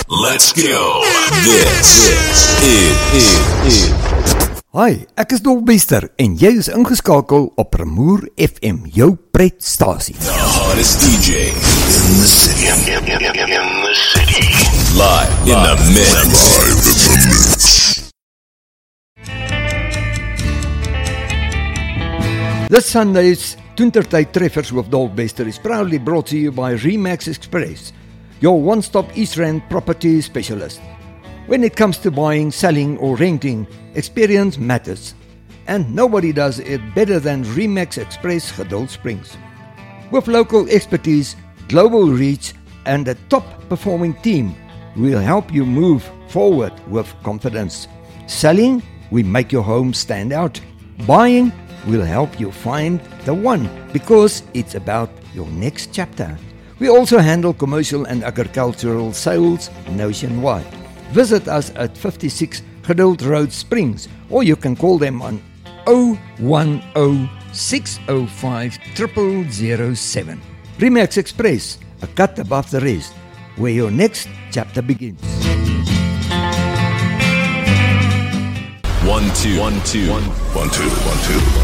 Let's go. This is. Hi, ek is Dolbester en jy is ingeskakel op Remoer FM, jou pretstasie. The hottest DJ in the city. In the city. Live in the mix. This Sunday's Toentertyd Treffers with Dolbester is proudly brought to you by Remax Express, your one-stop East Rand property specialist. When it comes to buying, selling or renting, experience matters. And nobody does it better than Remax Express Geduld Springs. With local expertise, global reach and a top-performing team, we'll help you move forward with confidence. Selling, we make your home stand out. Buying, we'll help you find the one because it's about your next chapter. We also handle commercial and agricultural sales nationwide. Visit us at 56 Geduld Road Springs, or you can call them on 010-605-0007. Remax Express, a cut above the rest, where your next chapter begins. 1 2 1 2 1 2 1 2